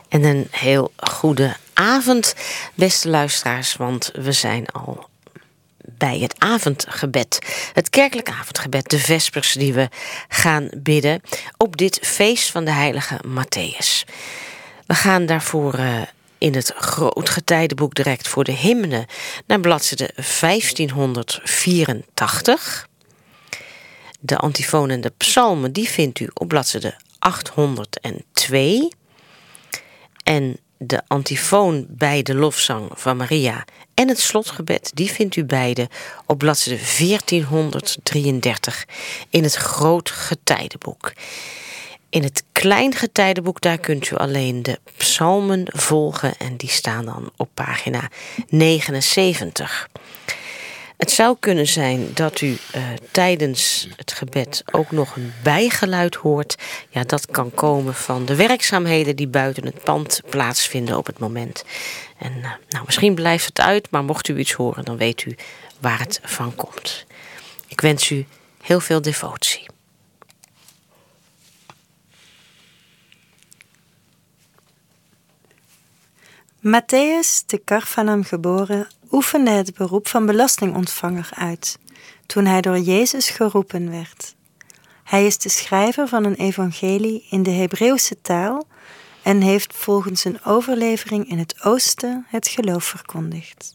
En een heel goede avond, beste luisteraars, want we zijn al bij het avondgebed. Het kerkelijk avondgebed, de vespers die we gaan bidden op dit feest van de heilige Matthäus. We gaan daarvoor in het Grootgetijdenboek direct voor de hymne naar bladzijde 1584. De antifoon en de psalmen, die vindt u op bladzijde 802. En de antifoon bij de lofzang van Maria en het slotgebed, die vindt u beide op bladzijde 1433 in het Grootgetijdenboek. In het Kleingetijdenboek, daar kunt u alleen de psalmen volgen en die staan dan op pagina 79. Het zou kunnen zijn dat u tijdens het gebed ook nog een bijgeluid hoort. Ja, dat kan komen van de werkzaamheden die buiten het pand plaatsvinden op het moment. En misschien blijft het uit, maar mocht u iets horen, dan weet u waar het van komt. Ik wens u heel veel devotie. Matthäus, te Karfanam geboren, oefende het beroep van belastingontvanger uit, toen hij door Jezus geroepen werd. Hij is de schrijver van een evangelie in de Hebreeuwse taal en heeft volgens een overlevering in het oosten het geloof verkondigd.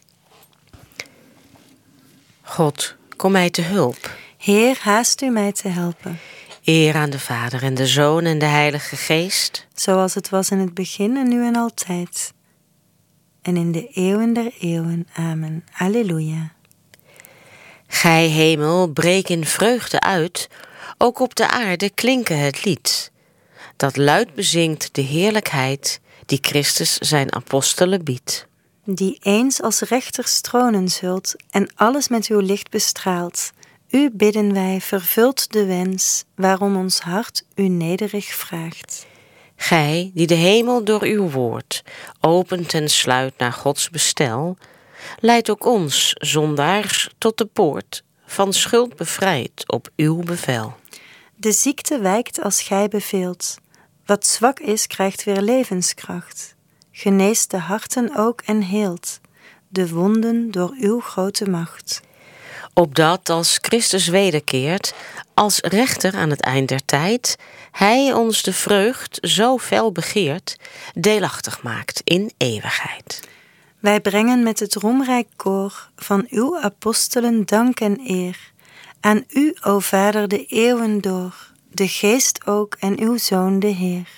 God, kom mij te hulp. Heer, haast u mij te helpen. Eer aan de Vader en de Zoon en de Heilige Geest. Zoals het was in het begin en nu en altijd. En in de eeuwen der eeuwen. Amen. Alleluia. Gij hemel, breek in vreugde uit, ook op de aarde klinke het lied, dat luid bezingt de heerlijkheid die Christus zijn apostelen biedt. Die eens als rechter tronen zult en alles met uw licht bestraalt. U bidden wij, vervult de wens, waarom ons hart u nederig vraagt. Gij, die de hemel door uw woord opent en sluit naar Gods bestel, leidt ook ons, zondaars, tot de poort, van schuld bevrijd op uw bevel. De ziekte wijkt als gij beveelt. Wat zwak is, krijgt weer levenskracht. Geneest de harten ook en heelt de wonden door uw grote macht. Opdat als Christus wederkeert, als rechter aan het eind der tijd, hij ons de vreugd zo fel begeert, deelachtig maakt in eeuwigheid. Wij brengen met het roemrijk koor van uw apostelen dank en eer. Aan u, o Vader, de eeuwen door, de Geest ook en uw Zoon, de Heer.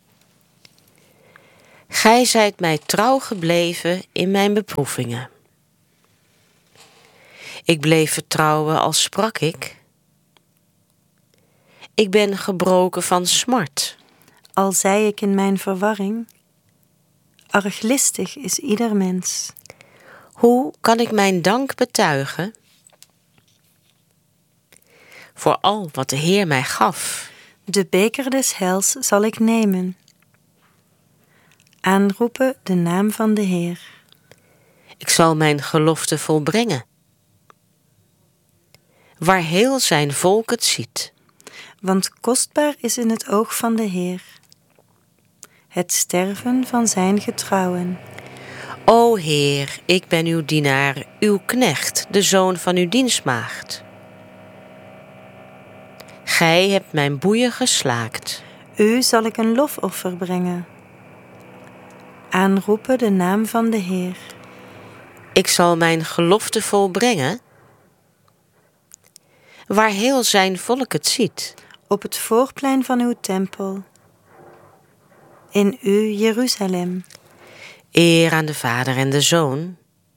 Gij zijt mij trouw gebleven in mijn beproevingen. Ik bleef vertrouwen als sprak ik. Ik ben gebroken van smart. Al zei ik in mijn verwarring, arglistig is ieder mens. Hoe kan ik mijn dank betuigen? Voor al wat de Heer mij gaf. De beker des heils zal ik nemen. Aanroepen de naam van de Heer. Ik zal mijn gelofte volbrengen, waar heel zijn volk het ziet. Want kostbaar is in het oog van de Heer het sterven van zijn getrouwen. O Heer, ik ben uw dienaar, uw knecht, de zoon van uw dienstmaagd. Gij hebt mijn boeien geslaakt. U zal ik een lofoffer brengen. Aanroepen de naam van de Heer. Ik zal mijn gelofte volbrengen, waar heel zijn volk het ziet. Op het voorplein van uw tempel. In u, Jeruzalem. Eer aan de Vader en de Zoon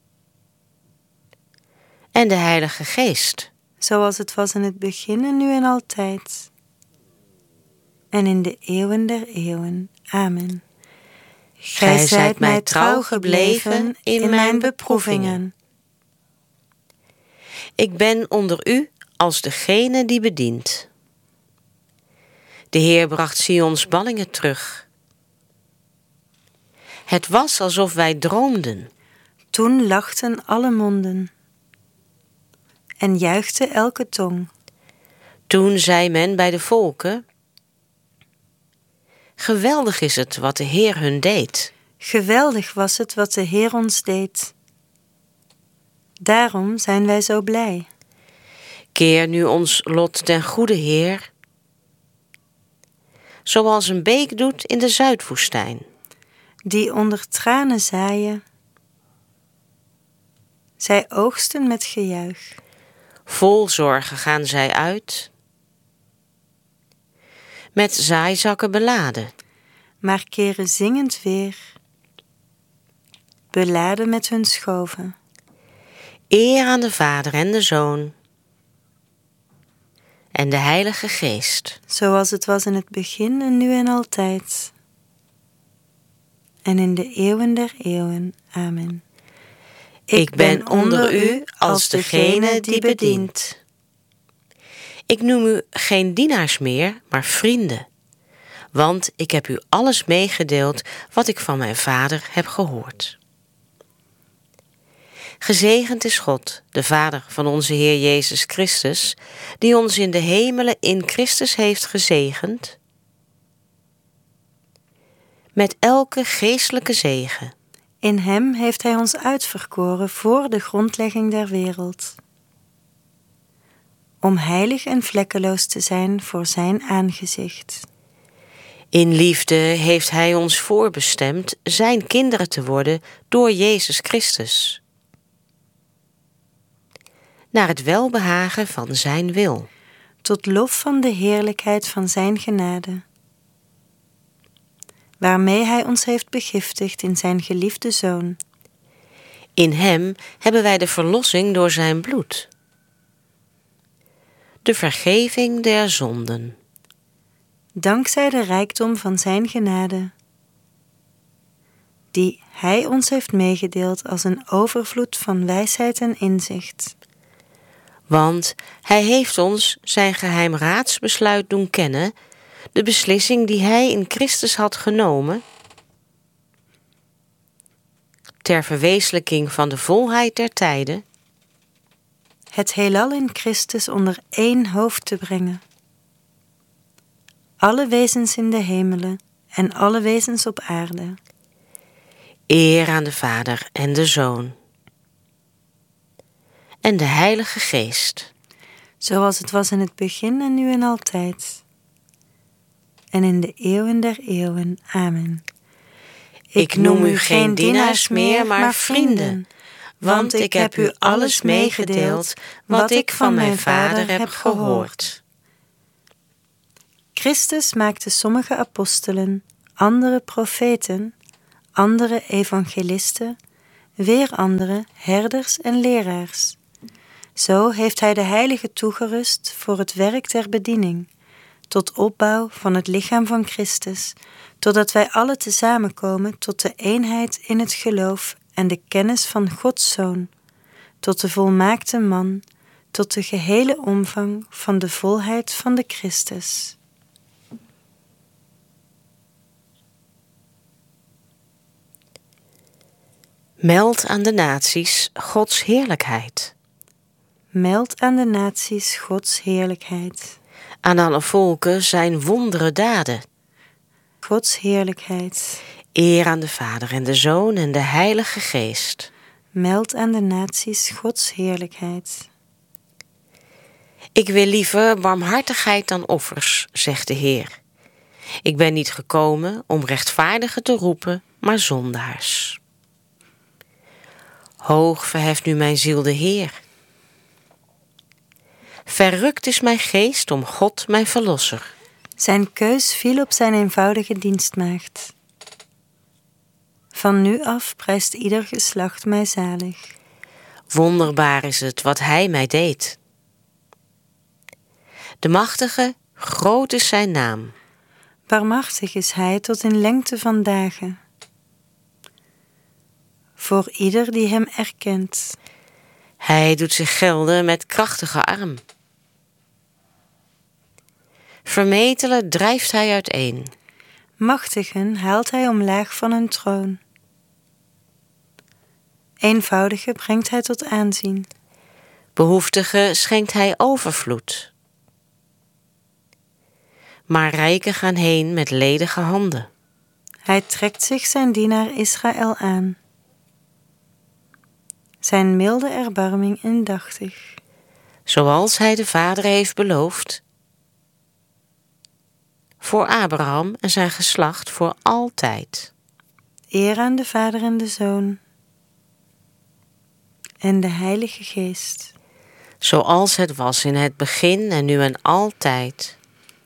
en de Heilige Geest. Zoals het was in het begin en nu en altijd. En in de eeuwen der eeuwen. Amen. Gij zijt mij trouw gebleven in mijn beproevingen. Ik ben onder u als degene die bedient. De Heer bracht Sions ballingen terug. Het was alsof wij droomden. Toen lachten alle monden en juichte elke tong. Toen zei men bij de volken: Geweldig is het wat de Heer hun deed. Geweldig was het wat de Heer ons deed. Daarom zijn wij zo blij. Keer nu ons lot ten goede, Heer, zoals een beek doet in de Zuidwoestijn. Die onder tranen zaaien, zij oogsten met gejuich. Vol zorgen gaan zij uit, met zaaizakken beladen. Maar keren zingend weer, beladen met hun schoven. Eer aan de Vader en de Zoon en de Heilige Geest. Zoals het was in het begin en nu en altijd. En in de eeuwen der eeuwen. Amen. Ik ben onder u als degene die bedient. Ik noem u geen dienaars meer, maar vrienden. Want ik heb u alles meegedeeld wat ik van mijn Vader heb gehoord. Gezegend is God, de Vader van onze Heer Jezus Christus, die ons in de hemelen in Christus heeft gezegend, met elke geestelijke zegen. In hem heeft hij ons uitverkoren voor de grondlegging der wereld, om heilig en vlekkeloos te zijn voor zijn aangezicht. In liefde heeft hij ons voorbestemd zijn kinderen te worden door Jezus Christus, naar het welbehagen van zijn wil, tot lof van de heerlijkheid van zijn genade, waarmee hij ons heeft begiftigd in zijn geliefde Zoon. In hem hebben wij de verlossing door zijn bloed, de vergeving der zonden. Dankzij de rijkdom van zijn genade, die hij ons heeft meegedeeld als een overvloed van wijsheid en inzicht. Want hij heeft ons zijn geheim raadsbesluit doen kennen, de beslissing die hij in Christus had genomen, ter verwezenlijking van de volheid der tijden, Het heelal in Christus onder één hoofd te brengen. Alle wezens in de hemelen en alle wezens op aarde. Eer aan de Vader en de Zoon en de Heilige Geest. Zoals het was in het begin en nu en altijd. En in de eeuwen der eeuwen. Amen. Ik noem u geen dienaars meer, maar vrienden, want ik heb u alles meegedeeld wat ik van mijn Vader heb gehoord. Christus maakte sommige apostelen, andere profeten, andere evangelisten, weer andere herders en leraars. Zo heeft hij de heiligen toegerust voor het werk der bediening, tot opbouw van het lichaam van Christus, totdat wij alle tezamen komen tot de eenheid in het geloof en de kennis van Gods Zoon, tot de volmaakte man, tot de gehele omvang van de volheid van de Christus. Meld aan de naties Gods heerlijkheid. Meld aan de naties Gods heerlijkheid. Aan alle volken zijn wondere daden. Gods heerlijkheid. Eer aan de Vader en de Zoon en de Heilige Geest. Meld aan de naties Gods heerlijkheid. Ik wil liever barmhartigheid dan offers, zegt de Heer. Ik ben niet gekomen om rechtvaardigen te roepen, maar zondaars. Hoog verheft nu mijn ziel de Heer. Verrukt is mijn geest om God mijn verlosser. Zijn keus viel op zijn eenvoudige dienstmaagd. Van nu af prijst ieder geslacht mij zalig. Wonderbaar is het wat hij mij deed. De machtige, groot is zijn naam. Barmhartig is hij tot in lengte van dagen. Voor ieder die hem erkent. Hij doet zich gelden met krachtige arm. Vermetelen drijft hij uiteen. Machtigen haalt hij omlaag van hun troon. Eenvoudigen brengt hij tot aanzien. Behoeftigen schenkt hij overvloed. maar rijken gaan heen met ledige handen. Hij trekt zich zijn dienaar Israël aan. Zijn milde erbarming indachtig. Zoals hij de Vader heeft beloofd. Voor Abraham en zijn geslacht voor altijd. Eer aan de Vader en de Zoon en de Heilige Geest. Zoals het was in het begin en nu en altijd.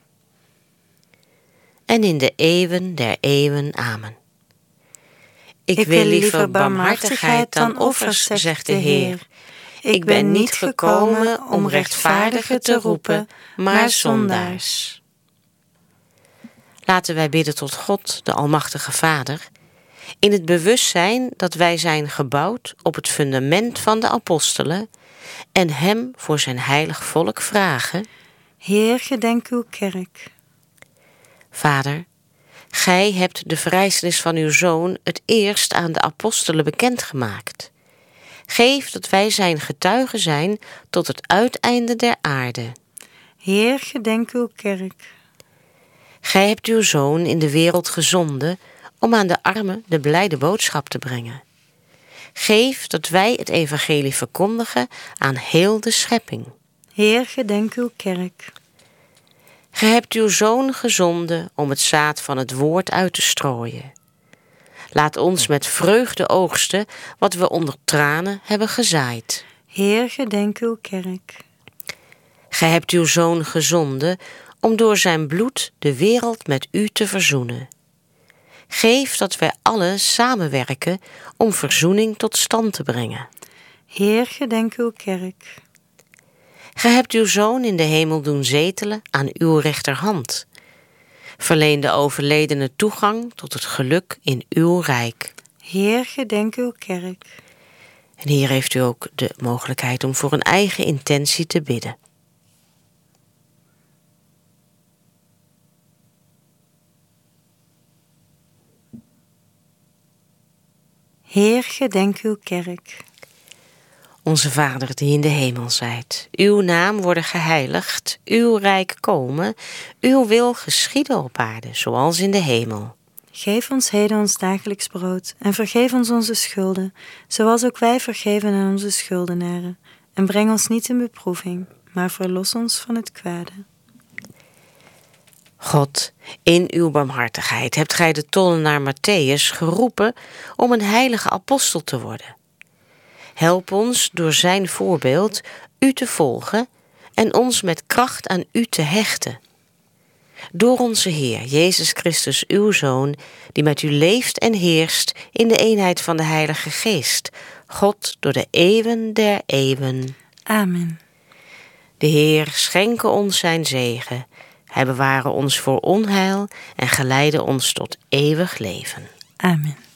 En in de eeuwen der eeuwen. Amen. Ik wil liever barmhartigheid dan offers, zegt de Heer. Ik ben niet gekomen om rechtvaardigen te roepen, maar zondaars. Laten wij bidden tot God, de Almachtige Vader, in het bewustzijn dat wij zijn gebouwd op het fundament van de apostelen en Hem voor zijn heilig volk vragen. Heer, gedenk uw kerk. Vader, Gij hebt de verrijzenis van uw Zoon het eerst aan de apostelen bekendgemaakt. Geef dat wij zijn getuigen zijn tot het uiteinde der aarde. Heer, gedenk uw kerk. Gij hebt uw Zoon in de wereld gezonden om aan de armen de blijde boodschap te brengen. Geef dat wij het evangelie verkondigen aan heel de schepping. Heer, gedenk uw kerk. Gij hebt uw Zoon gezonden om het zaad van het woord uit te strooien. Laat ons met vreugde oogsten wat we onder tranen hebben gezaaid. Heer, gedenk uw kerk. Gij hebt uw Zoon gezonden om door zijn bloed de wereld met u te verzoenen. Geef dat wij allen samenwerken om verzoening tot stand te brengen. Heer, gedenk uw kerk. Gij hebt uw Zoon in de hemel doen zetelen aan uw rechterhand. Verleen de overledene toegang tot het geluk in uw rijk. Heer, gedenk uw kerk. En hier heeft u ook de mogelijkheid om voor een eigen intentie te bidden. Heer, gedenk uw kerk. Onze Vader die in de hemel zijt, uw naam worden geheiligd, uw rijk komen, uw wil geschieden op aarde, zoals in de hemel. Geef ons heden ons dagelijks brood en vergeef ons onze schulden, zoals ook wij vergeven aan onze schuldenaren. En breng ons niet in beproeving, maar verlos ons van het kwade. God, in uw barmhartigheid hebt gij de tollenaar Mattheüs geroepen om een heilige apostel te worden. Help ons door zijn voorbeeld u te volgen en ons met kracht aan u te hechten. Door onze Heer, Jezus Christus, uw Zoon, die met u leeft en heerst in de eenheid van de Heilige Geest, God door de eeuwen der eeuwen. Amen. De Heer schenke ons zijn zegen. Hij beware ons voor onheil en geleide ons tot eeuwig leven. Amen.